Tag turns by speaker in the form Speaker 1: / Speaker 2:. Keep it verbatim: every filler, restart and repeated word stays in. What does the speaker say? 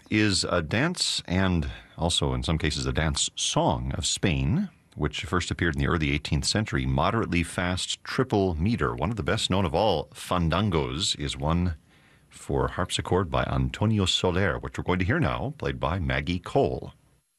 Speaker 1: is a dance and also, in some cases, a dance song of Spain, which first appeared in the early eighteenth century. Moderately fast triple meter. One of the best known of all fandangos is one for harpsichord by Antonio Soler, which we're going to hear now, played by Maggie Cole.